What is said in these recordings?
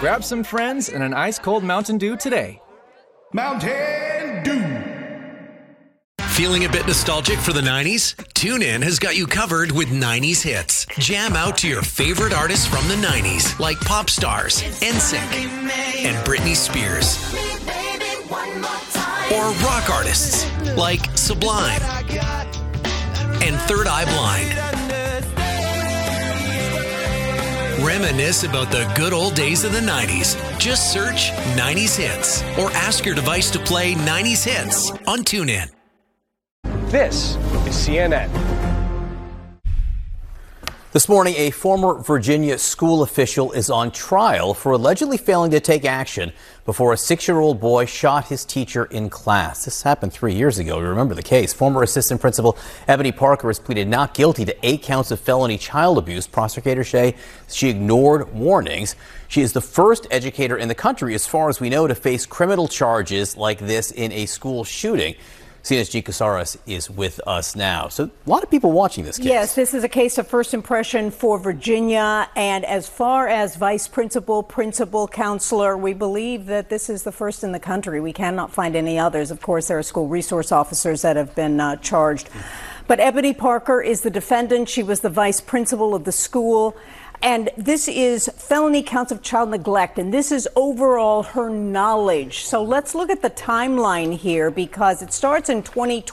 Grab some friends and an ice-cold Mountain Dew today. Mountain Dew. Feeling a bit nostalgic for the 90s? TuneIn has got you covered with 90s hits. Jam out to your favorite artists from the 90s, like pop stars, NSYNC, and Britney Spears. Or rock artists, like Sublime and Third Eye Blind. Reminisce about the good old days of the 90s. Just search 90s Hits or ask your device to play 90s Hits on TuneIn. This is CNN. This morning, a former Virginia school official is on trial for allegedly failing to take action before a 6-year-old boy shot his teacher in class. This happened 3 years ago. You remember the case. Former assistant principal Ebony Parker has pleaded not guilty to 8 counts of felony child abuse. Prosecutors say she ignored warnings. She is the first educator in the country, as far as we know, to face criminal charges like this in a school shooting. CNN's G. Casares is with us now. So a lot of people watching this case. Yes, this is a case of first impression for Virginia. And as far as vice principal, counselor, we believe that this is the first in the country. We cannot find any others. Of course, there are school resource officers that have been charged. But Ebony Parker is the defendant. She was the vice principal of the school. And this is felony counts of child neglect, and this is overall her knowledge. So let's look at the timeline here, because it starts in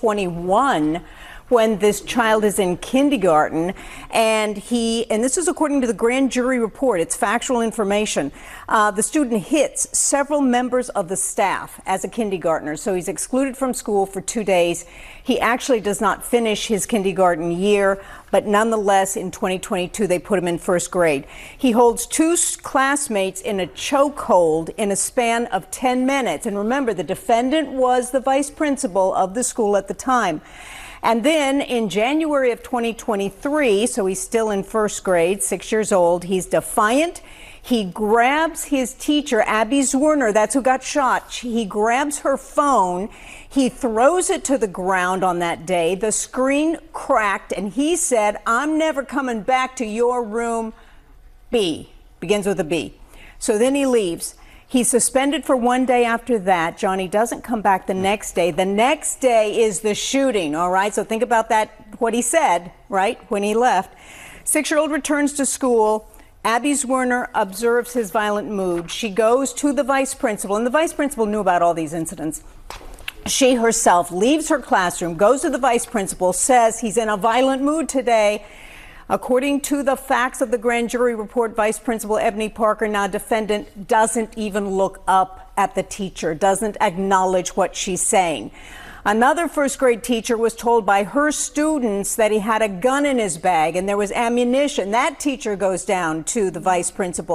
2021 when this child is in kindergarten, and this is according to the grand jury report, it's factual information. The student hits several members of the staff as a kindergartner, so he's excluded from school for 2 days. He actually does not finish his kindergarten year, but nonetheless, in 2022, they put him in first grade. He holds 2 classmates in a chokehold in a span of 10 minutes. And remember, the defendant was the vice principal of the school at the time. And then in January of 2023, so he's still in first grade, 6 years old, he's defiant. He grabs his teacher, Abby Zwerner, that's who got shot. He grabs her phone. He throws it to the ground on that day. The screen cracked, and he said, "I'm never coming back to your room." B, begins with a B. So then he leaves. He's suspended for 1 day after that. Johnny doesn't come back the next day. The next day is the shooting, all right? So think about that, what he said, right, when he left. 6-year-old returns to school. Abby Zwerner observes his violent mood. She goes to the vice principal, and the vice principal knew about all these incidents. She herself leaves her classroom, goes to the vice principal, says he's in a violent mood today. According to the facts of the grand jury report, Vice Principal Ebony Parker, now defendant, doesn't even look up at the teacher, doesn't acknowledge what she's saying. Another first grade teacher was told by her students that he had a gun in his bag and there was ammunition. That teacher goes down to the vice principal.